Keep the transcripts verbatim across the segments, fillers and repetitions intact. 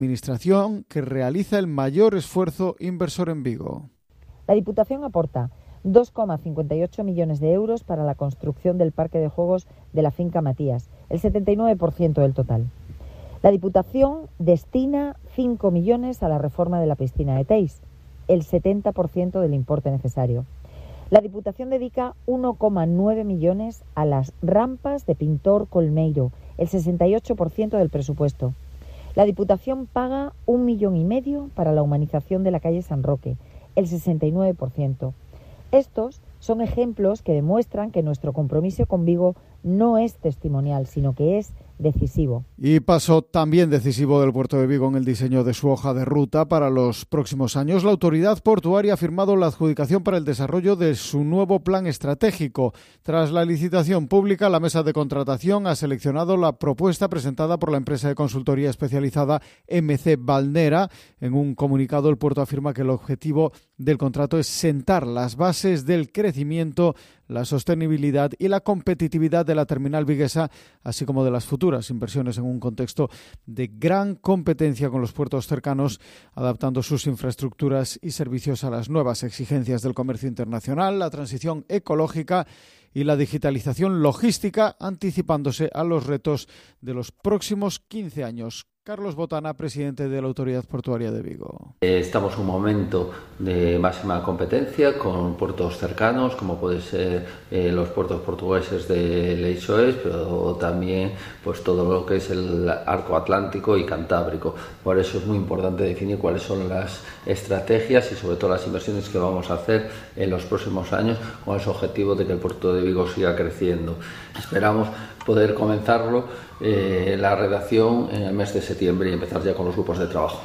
Administración que realiza el mayor esfuerzo inversor en Vigo. La Diputación aporta dos coma cincuenta y ocho millones de euros para la construcción del parque de juegos de la finca Matías, el setenta y nueve por ciento del total. La Diputación destina cinco millones a la reforma de la piscina de Teis, el setenta por ciento del importe necesario. La Diputación dedica uno coma nueve millones a las rampas de Pintor Colmeiro, el sesenta y ocho por ciento del presupuesto. La Diputación paga un millón y medio para la humanización de la calle San Roque, el sesenta y nueve por ciento. Estos son ejemplos que demuestran que nuestro compromiso con Vigo no es testimonial, sino que es decisivo. Y paso también decisivo del puerto de Vigo en el diseño de su hoja de ruta para los próximos años. La autoridad portuaria ha firmado la adjudicación para el desarrollo de su nuevo plan estratégico. Tras la licitación pública, la mesa de contratación ha seleccionado la propuesta presentada por la empresa de consultoría especializada M C Valnera. En un comunicado, el puerto afirma que el objetivo del contrato es sentar las bases del crecimiento, la sostenibilidad y la competitividad de la terminal viguesa, así como de las futuras inversiones en un contexto de gran competencia con los puertos cercanos, adaptando sus infraestructuras y servicios a las nuevas exigencias del comercio internacional, la transición ecológica y la digitalización logística, anticipándose a los retos de los próximos quince años. Carlos Botana, presidente de la Autoridad Portuaria de Vigo. Estamos en un momento de máxima competencia con puertos cercanos, como pueden ser eh, los puertos portugueses de Leixões, pero también pues todo lo que es el arco atlántico y cantábrico. Por eso es muy importante definir cuáles son las estrategias y sobre todo las inversiones que vamos a hacer en los próximos años con ese objetivo de que el puerto de Vigo siga creciendo. Esperamos poder comenzarlo eh, la redacción en el mes de septiembre y empezar ya con los grupos de trabajo.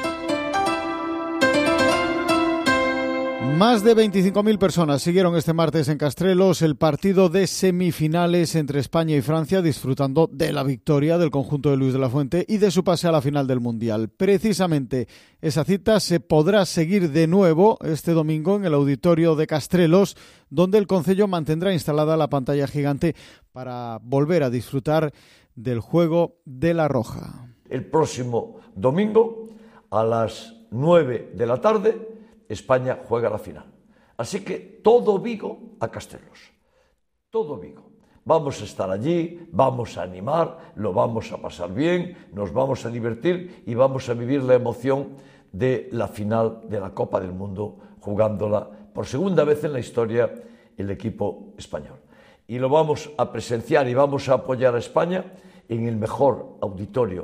Más de veinticinco mil personas siguieron este martes en Castrelos el partido de semifinales entre España y Francia, disfrutando de la victoria del conjunto de Luis de la Fuente y de su pase a la final del Mundial. Precisamente esa cita se podrá seguir de nuevo este domingo en el auditorio de Castrelos, donde el concello mantendrá instalada la pantalla gigante para volver a disfrutar del juego de la Roja. El próximo domingo a las nueve de la tarde España juega la final. Así que todo Vigo a Castrelos. Todo Vigo. Vamos a estar allí, vamos a animar, lo vamos a pasar bien, nos vamos a divertir y vamos a vivir la emoción de la final de la Copa del Mundo, jugándola por segunda vez en la historia el equipo español. Y lo vamos a presenciar y vamos a apoyar a España en el mejor auditorio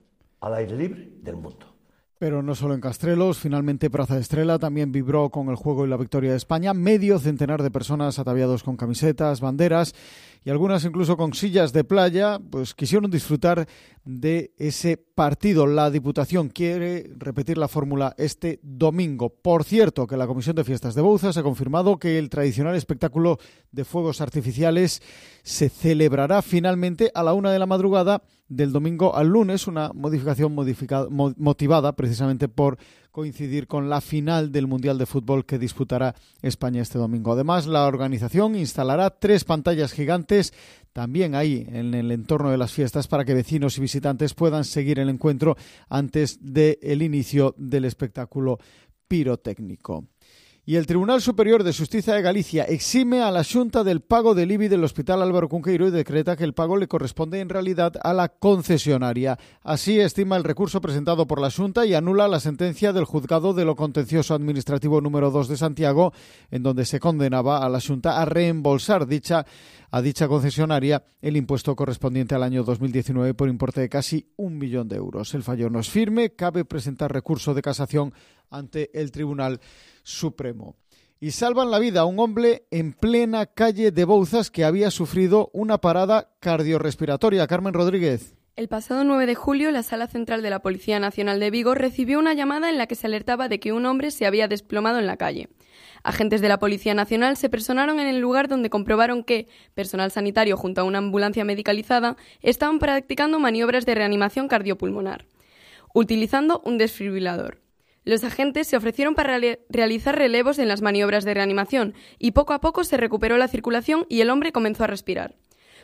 al aire libre del mundo. Pero no solo en Castrelos, finalmente Praza de Estrela también vibró con el juego y la victoria de España. Medio centenar de personas ataviados con camisetas, banderas y algunas incluso con sillas de playa, pues quisieron disfrutar de ese partido. La Diputación quiere repetir la fórmula este domingo. Por cierto, que la Comisión de Fiestas de Bouzas ha confirmado que el tradicional espectáculo de fuegos artificiales se celebrará finalmente a la una de la madrugada del domingo al lunes, una modificación modificada, motivada precisamente por coincidir con la final del Mundial de Fútbol que disputará España este domingo. Además, la organización instalará tres pantallas gigantes también ahí en el entorno de las fiestas para que vecinos y visitantes puedan seguir el encuentro antes del inicio del espectáculo pirotécnico. Y el Tribunal Superior de Xustiza de Galicia exime a la Xunta del pago del I B I del Hospital Álvaro Cunqueiro y decreta que el pago le corresponde en realidad a la concesionaria. Así estima el recurso presentado por la Xunta y anula la sentencia del Juzgado de lo Contencioso Administrativo número dos de Santiago, en donde se condenaba a la Xunta a reembolsar dicha, a dicha concesionaria el impuesto correspondiente al año dos mil diecinueve por importe de casi un millón de euros. El fallo no es firme, cabe presentar recurso de casación ante el Tribunal Supremo. Y salvan la vida a un hombre en plena calle de Bouzas que había sufrido una parada cardiorrespiratoria. Carmen Rodríguez. El pasado nueve de julio, la Sala Central de la Policía Nacional de Vigo recibió una llamada en la que se alertaba de que un hombre se había desplomado en la calle. Agentes de la Policía Nacional se personaron en el lugar donde comprobaron que personal sanitario junto a una ambulancia medicalizada estaban practicando maniobras de reanimación cardiopulmonar, utilizando un desfibrilador. Los agentes se ofrecieron para reali- realizar relevos en las maniobras de reanimación y poco a poco se recuperó la circulación y el hombre comenzó a respirar.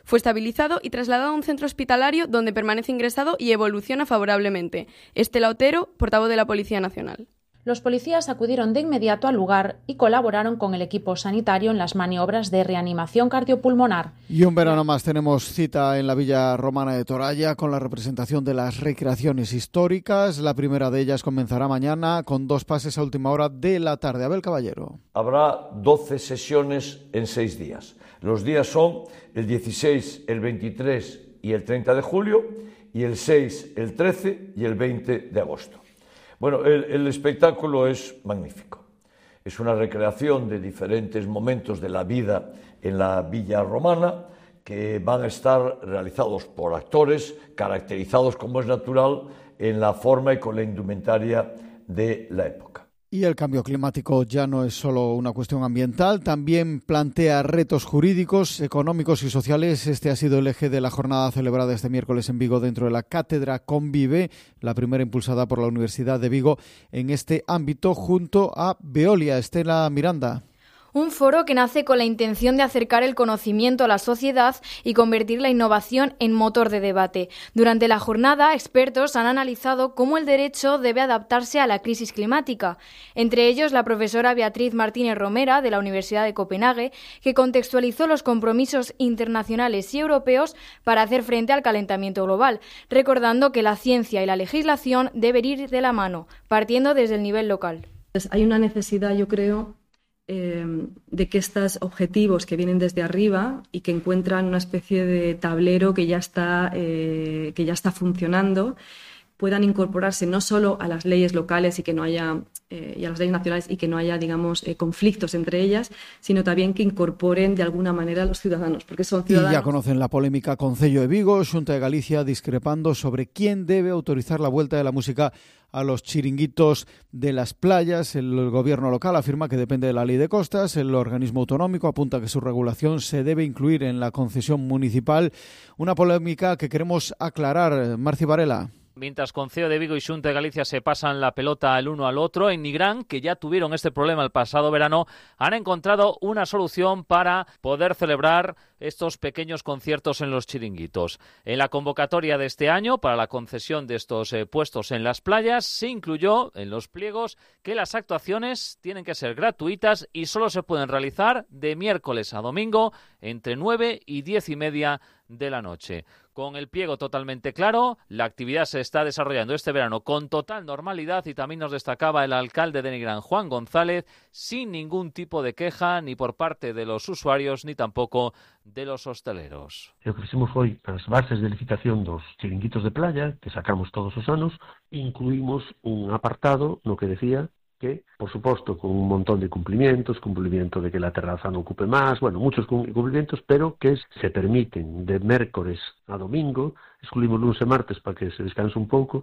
Fue estabilizado y trasladado a un centro hospitalario donde permanece ingresado y evoluciona favorablemente. Estela Otero, portavoz de la Policía Nacional. Los policías acudieron de inmediato al lugar y colaboraron con el equipo sanitario en las maniobras de reanimación cardiopulmonar. Y un verano más tenemos cita en la Villa Romana de Toralla con la representación de las recreaciones históricas. La primera de ellas comenzará mañana con dos pases a última hora de la tarde. Abel Caballero. Habrá doce sesiones en seis días. Los días son el dieciséis, el veintitrés y el treinta de julio y el seis, el trece y el veinte de agosto. Bueno, el, el espectáculo es magnífico. Es una recreación de diferentes momentos de la vida en la Villa Romana que van a estar realizados por actores caracterizados, como es natural, en la forma y con la indumentaria de la época. Y el cambio climático ya no es solo una cuestión ambiental, también plantea retos jurídicos, económicos y sociales. Este ha sido el eje de la jornada celebrada este miércoles en Vigo dentro de la Cátedra Convive, la primera impulsada por la Universidad de Vigo en este ámbito junto a Veolia. Estela Miranda. Un foro que nace con la intención de acercar el conocimiento a la sociedad y convertir la innovación en motor de debate. Durante la jornada, expertos han analizado cómo el derecho debe adaptarse a la crisis climática. Entre ellos, la profesora Beatriz Martínez Romera, de la Universidad de Copenhague, que contextualizó los compromisos internacionales y europeos para hacer frente al calentamiento global, recordando que la ciencia y la legislación deben ir de la mano, partiendo desde el nivel local. Pues hay una necesidad, yo creo, Eh, de que estos objetivos que vienen desde arriba y que encuentran una especie de tablero que ya está, eh, que ya está funcionando, puedan incorporarse no solo a las leyes locales y que no haya eh, y a las leyes nacionales y que no haya, digamos, eh, conflictos entre ellas, sino también que incorporen de alguna manera a los ciudadanos, porque son ciudadanos. Y ya conocen la polémica Concello de Vigo, Xunta de Galicia discrepando sobre quién debe autorizar la vuelta de la música a los chiringuitos de las playas. El gobierno local afirma que depende de la ley de costas. El organismo autonómico apunta que su regulación se debe incluir en la concesión municipal. Una polémica que queremos aclarar. Marci Varela. Mientras Concello de Vigo y Xunta de Galicia se pasan la pelota el uno al otro, en Nigrán, que ya tuvieron este problema el pasado verano, han encontrado una solución para poder celebrar estos pequeños conciertos en los chiringuitos. En la convocatoria de este año para la concesión de estos eh, puestos en las playas se incluyó en los pliegos que las actuaciones tienen que ser gratuitas y solo se pueden realizar de miércoles a domingo entre nueve y diez y media de la noche. Con el pliego totalmente claro, la actividad se está desarrollando este verano con total normalidad y también nos destacaba el alcalde de Nigrán, Juan González, sin ningún tipo de queja ni por parte de los usuarios ni tampoco de los hosteleros. O que fixemos foi as bases de licitación dos chiringuitos de playa, que sacamos todos os anos, incluímos un apartado no que decía que, por suposto, con un montón de cumplimientos, cumplimiento de que la terraza no ocupe más, bueno, muchos cumplimientos, pero que se permiten de miércoles a domingo, excluimos lunes e martes para que se descanse un pouco.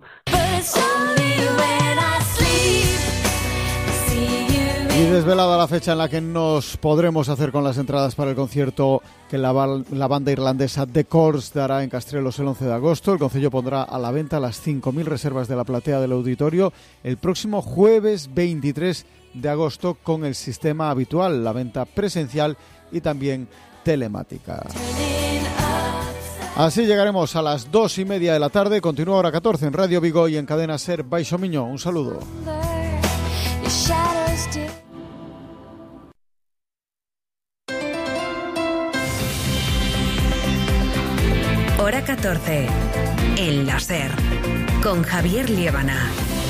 Y desvelada la fecha en la que nos podremos hacer con las entradas para el concierto que la, la banda irlandesa The Corrs dará en Castrelos el once de agosto. El Concello pondrá a la venta las cinco mil reservas de la platea del auditorio el próximo jueves veintitrés de agosto con el sistema habitual, la venta presencial y también telemática. Así llegaremos a las dos y media de la tarde. Continúa hora catorce en Radio Vigo y en Cadena Ser Baixo Miño. Un saludo. Hora catorce, en la Ser, con Javier Liébana.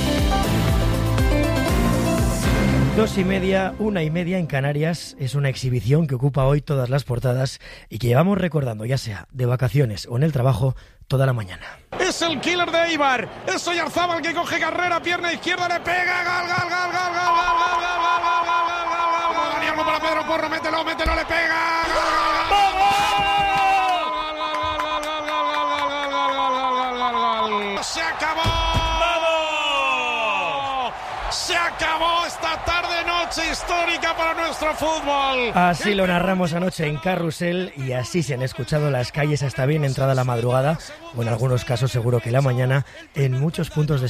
Dos y media, una y media en Canarias es una exhibición que ocupa hoy todas las portadas y que llevamos recordando, ya sea de vacaciones o en el trabajo, toda la mañana. Es el killer de Eibar, es Oyarzábal que coge carrera, pierna izquierda, le pega, gol, gol, gol, gol, gol, gol, gol, gol, gol, gol, gol, gol, gol, Daniel para Pedro Porro, mételo, mételo, le pega, se acabó. ¡Vamos! Se acabó esta tarde noche histórica para nuestro fútbol. Así lo narramos anoche en Carrusel y así se han escuchado las calles hasta bien entrada la madrugada o en algunos casos seguro que la mañana en muchos puntos de